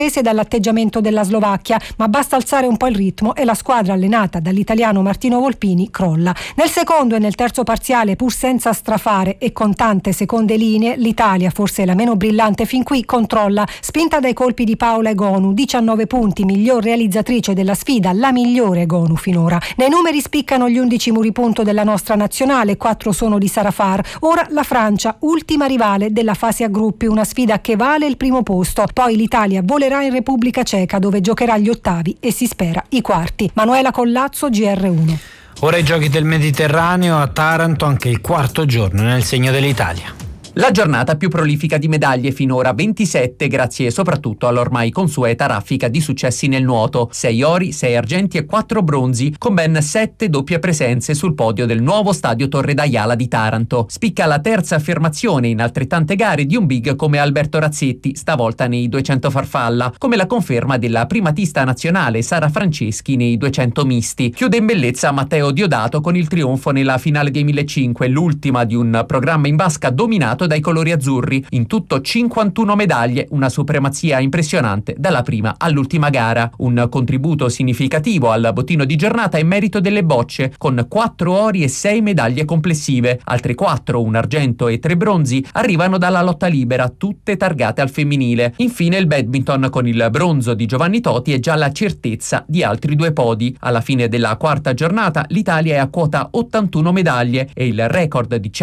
dall'atteggiamento della Slovacchia, ma basta alzare un po' il ritmo e la squadra allenata dall'italiano Martino Volpini crolla. Nel secondo e nel terzo parziale, pur senza strafare e con tante seconde linee, l'Italia, forse la meno brillante fin qui, controlla, spinta dai colpi di Paola Egonu, 19 punti, miglior realizzatrice della sfida, la migliore Egonu finora. Nei numeri spiccano gli 11 muri punto della nostra nazionale, 4 sono di Sara Far. Ora la Francia, ultima rivale della fase a gruppi, una sfida che vale il primo posto. Poi l'Italia volerà in Repubblica Ceca, dove giocherà gli ottavi e si spera i quarti. Manuela Collazzo, GR1. Ora i giochi del Mediterraneo a Taranto, anche il quarto giorno nel segno dell'Italia. La giornata più prolifica di medaglie, finora 27, grazie soprattutto all'ormai consueta raffica di successi nel nuoto: 6 ori, 6 argenti e 4 bronzi, con ben 7 doppie presenze sul podio del nuovo stadio Torre d'Aiala di Taranto. Spicca la terza affermazione in altrettante gare di un big come Alberto Razzetti, stavolta nei 200 farfalla, come la conferma della primatista nazionale Sara Franceschi nei 200 misti. Chiude in bellezza Matteo Diodato con il trionfo nella finale dei 1500, l'ultima di un programma in vasca dominato dai colori azzurri. In tutto 51 medaglie, una supremazia impressionante dalla prima all'ultima gara. Un contributo significativo al bottino di giornata è merito delle bocce, con 4 ori e 6 medaglie complessive. Altre 4, un argento e 3 bronzi, arrivano dalla lotta libera, tutte targate al femminile. Infine il badminton, con il bronzo di Giovanni Toti e già la certezza di altri 2 podi. Alla fine della quarta giornata l'Italia è a quota 81 medaglie e il record di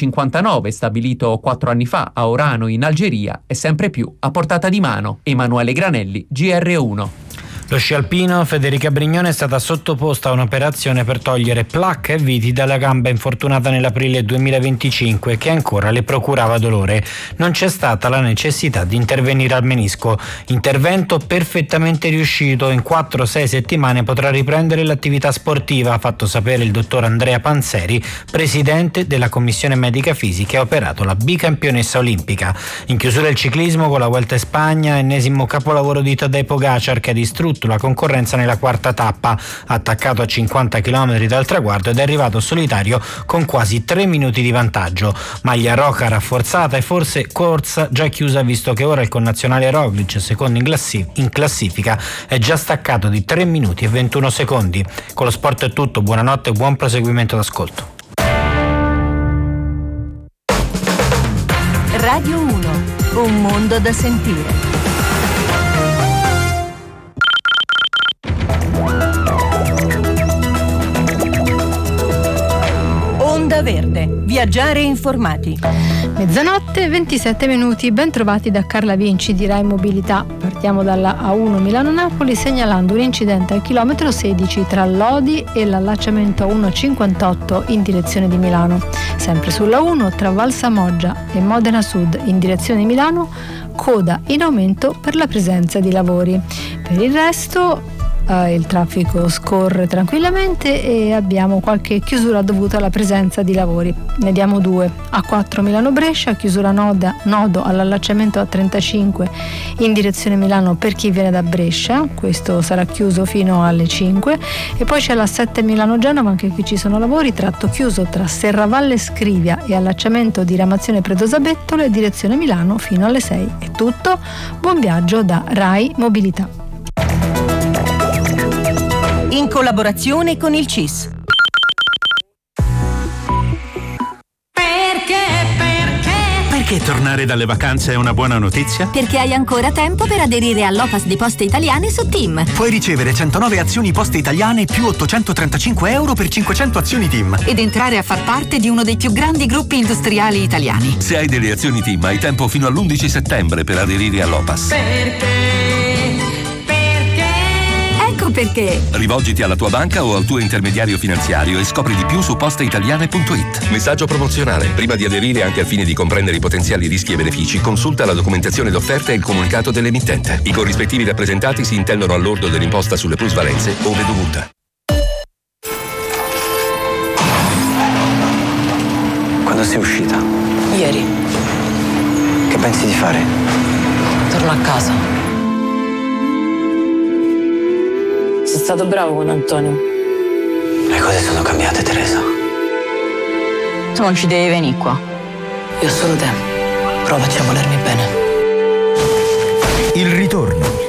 159 stabilito 4 anni fa a Orano in Algeria è sempre più a portata di mano. Emanuele Granelli, GR1. Lo sci alpino, Federica Brignone è stata sottoposta a un'operazione per togliere placca e viti dalla gamba infortunata nell'aprile 2025 che ancora le procurava dolore. Non c'è stata la necessità di intervenire al menisco. Intervento perfettamente riuscito. In 4-6 settimane potrà riprendere l'attività sportiva, ha fatto sapere il dottor Andrea Panzeri, presidente della commissione medica fisica che ha operato la bicampionessa olimpica. In chiusura il ciclismo con la Vuelta in Spagna, ennesimo capolavoro di Tadej Pogacar che ha distrutto la concorrenza nella quarta tappa, attaccato a 50 km dal traguardo ed è arrivato solitario con quasi 3 minuti di vantaggio. Maglia roca rafforzata e forse corsa già chiusa, visto che ora il connazionale Roglic, secondo in classifica, è già staccato di 3 minuti e 21 secondi. Con lo sport è tutto, buonanotte e buon proseguimento d'ascolto. Radio 1, un mondo da sentire. Onda Verde, viaggiare informati. Mezzanotte 27 minuti, ben trovati da Carla Vinci di Rai Mobilità. Partiamo dalla A1 Milano-Napoli segnalando un incidente al chilometro 16 tra Lodi e l'allacciamento A158 in direzione di Milano. Sempre sulla 1 tra Valsamoggia e Modena Sud in direzione Milano, coda in aumento per la presenza di lavori. Per il resto il traffico scorre tranquillamente e abbiamo qualche chiusura dovuta alla presenza di lavori. Ne diamo 2. A4 Milano-Brescia, chiusura nodo all'allacciamento A35 in direzione Milano per chi viene da Brescia, questo sarà chiuso fino alle 5. E poi c'è la 7 Milano-Genova, anche qui ci sono lavori, tratto chiuso tra Serravalle Scrivia e allacciamento di Ramazione Predosabettole direzione Milano fino alle 6. È tutto, buon viaggio da Rai Mobilità. In collaborazione con il CIS. Perché tornare dalle vacanze è una buona notizia? Perché hai ancora tempo per aderire all'OPAS di Poste Italiane su TIM. Puoi ricevere 109 azioni Poste Italiane più 835 euro per 500 azioni TIM. Ed entrare a far parte di uno dei più grandi gruppi industriali italiani. Se hai delle azioni TIM hai tempo fino all'11 settembre per aderire all'OPAS. Perché? Rivolgiti alla tua banca o al tuo intermediario finanziario e scopri di più su posteitaliane.it. Messaggio promozionale. Prima di aderire, anche al fine di comprendere i potenziali rischi e benefici, consulta la documentazione d'offerta e il comunicato dell'emittente. I corrispettivi rappresentati si intendono al lordo dell'imposta sulle plusvalenze ove dovuta. Quando sei uscita? Ieri. Che pensi di fare? Torno a casa. Sei stato bravo con Antonio. Le cose sono cambiate, Teresa. Tu non ci devi venire qua. Io ho solo te. Provaci a volermi bene. Il ritorno